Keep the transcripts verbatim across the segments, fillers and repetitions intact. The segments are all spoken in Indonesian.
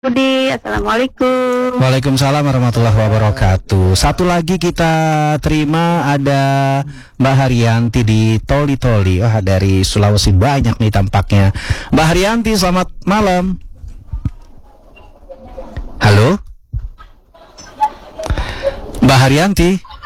Budi, Assalamualaikum. Waalaikumsalam warahmatullahi wabarakatuh. Satu lagi kita terima ada Mbak Haryanti di Toli Toli. Wah, dari Sulawesi banyak nih tampaknya. Mbak Haryanti, selamat malam. Halo? Mbak Haryanti.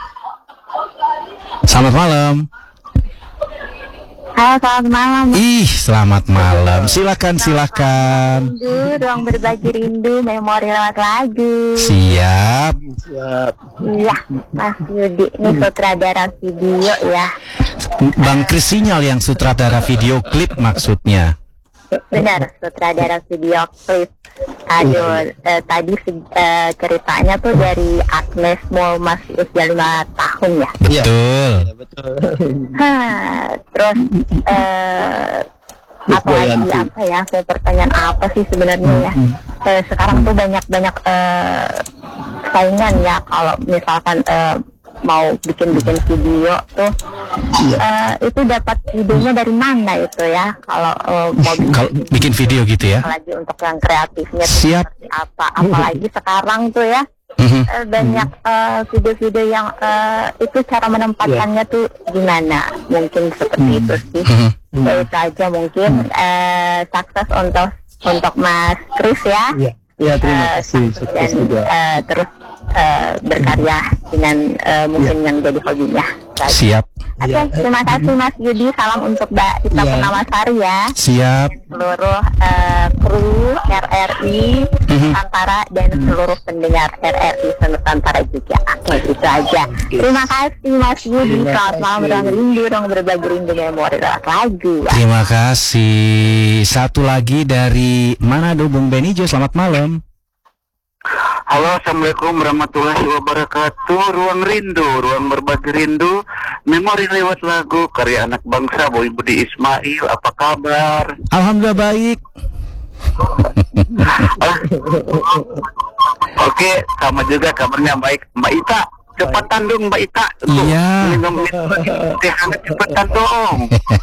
Selamat malam. Halo, selamat malam. Ih, selamat malam. Silakan, silakan. Rindu, ruang berbagi rindu, memori lewat lagu. Siap. Siap. Iya, Mas Yudi, ini sutradara video ya. Bang Kris Sinyal yang sutradara video klip maksudnya. Benar, sutradara video klip. Aduh, eh, tadi eh, ceritanya tuh dari Agnes mau masih usia lima tahun ya. Betul. Ya, betul. Hah, terus eh, apa lagi apa ya? Saya pertanyaan apa sih sebenarnya ya? Eh, sekarang tuh banyak-banyak eh, saingan ya. Kalau misalkan eh, mau bikin-bikin video tuh, eh, itu dapat idenya dari mana itu ya? Kalau eh, mau bikin, Kalau bikin video gitu ya. lagi untuk yang kreatifnya tuh Siap. seperti apa? Apalagi sekarang tuh ya. Mhm. Eh, banyak eh, video-video yang eh, itu cara menempatkannya tuh gimana, mungkin seperti itu sih. Mhm. Ya, itu aja mungkin eh, sukses untuk untuk Mas Kris ya. Iya. Ya, terima Eh, kasih. sukses Sukses dan juga. eh, terus eh, berkarya dengan eh, mungkin yang jadi hobinya. Baik. Siap. Oke, Iya. terima kasih Mas Yudi. Salam untuk Mbak Ita Iya. Purnamasari ya. Siap. Seluruh eh, kru R R I Nusantara dan seluruh pendengar R R I Nusantara juga. Oke, itu aja. Terima kasih Mas Yudi. Terima Selamat malam, kasih. ruang rindu, ruang berbagi rindu memori lewat lagu. Terima kasih. Satu lagi dari Manado, Bung Benijo. Selamat malam. Halo, Assalamualaikum warahmatullahi wabarakatuh. Ruang rindu, ruang berbagi rindu, memori lewat lagu, karya anak bangsa Boy Budi Ismail. Apa kabar? Alhamdulillah baik. Ah, Oke, sama juga kabarnya baik. Mbak Ita, cepatan dong Mbak Ita. Tuh, Iya. minum teh hangat cepatan dong.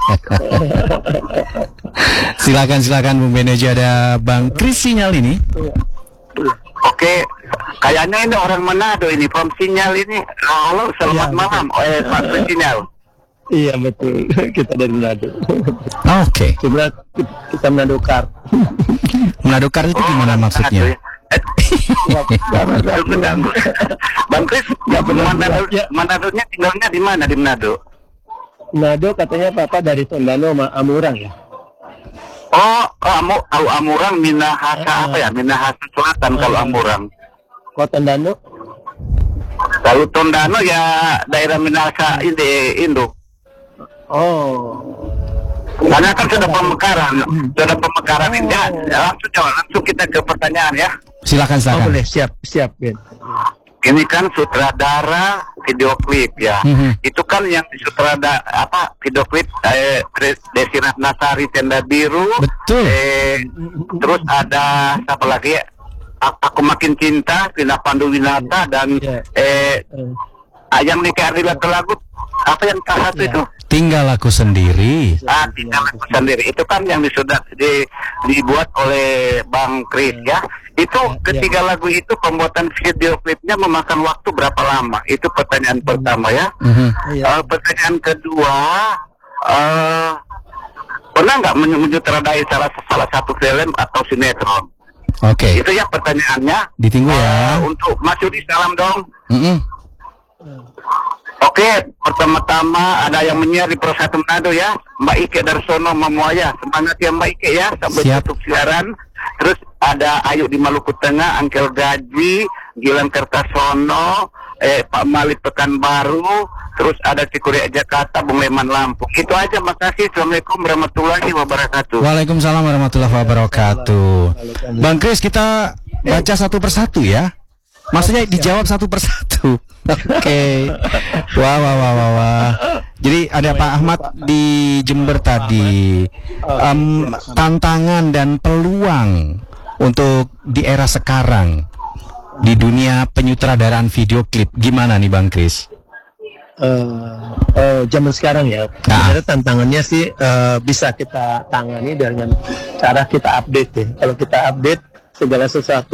Silakan, silakan Bung Benijo. Ada Bang Kris Sinyal ini. Oke, kayaknya ini orang Manado ini, Pam Sinyal ini. Halo, selamat Iya, malam. Eh, Pak Sinyal. Iya, betul. Kita dari Manado. Oke. Sebenarnya kita Manado Kar. Manado Kar itu gimana maksudnya? Manado, Manado. Bang Kris, Nggak pernah Manado, bilang, ya. Manado-nya tinggalnya di mana di Manado? Manado katanya Papa dari Tondano sama Amurang ya. Oh, kamu tahu Amurang, Minahasa apa ya? Minahasa Selatan kalau Amurang. Kok Tondano? Kalau Tondano ya daerah Minahasa ini Indo. Oh. Karena kan sudah pemekaran, sudah pemekaran ini. Ya, langsung jawab, langsung kita ke pertanyaan ya. Silakan, Oh, silakan. boleh. Siap, siap, Ben. Ini kan sutradara video klip ya. Mhm. Itu kan yang sutradara apa video klip eh, Desi Ratnasari Tenda Biru. Betul. Eh, terus ada siapa lagi ya? A- Aku Makin Cinta, Vina Panduwinata dan Iya. eh Eh, Ayam Nikah Ardila Lagu. Apa yang tak satu Iya. itu? Tinggal aku sendiri. Ah, tinggal aku sendiri. Itu kan yang sudah di, dibuat oleh Bang Kris ya. Itu Ya, ketiga lagu itu pembuatan video klipnya memakan waktu berapa lama? Itu pertanyaan pertama ya. Mhm. Iya. Eh, pertanyaan kedua, eh pernah nggak menyu- menyutradarai salah salah satu film atau sinetron? Oke. Itu ya pertanyaannya. Ditunggu ya. Eh, untuk Mas Yudi salam dong. Mhm. Oke, pertama-tama ada yang menyiar di Pro satu Manado ya, Mbak Ike Darsono Mamuaya. Semangat ya Mbak Ike ya, sampai Siap. tutup siaran. Terus ada Ayu di Maluku Tengah, Angkel Gaji, Gilang Kertasono, eh, Pak Malik Pekanbaru, terus ada Cikuria Jakarta, Bung Leman Lampung. Itu aja, makasih. Assalamualaikum warahmatullahi wabarakatuh. Waalaikumsalam warahmatullahi wabarakatuh. Bang Kris, kita baca satu persatu ya. Maksudnya dijawab satu persatu. Oke. Wah, wah, wah, wah, wah. Jadi ada Pak Ahmad di Jember tadi. Em, tantangan dan peluang untuk di era sekarang di dunia penyutradaraan video klip. Gimana nih Bang Kris? eh, eh, zaman sekarang ya. Sebenarnya tantangannya sih eh, bisa kita tangani dengan cara kita update ya. Kalau kita update segala sesuatu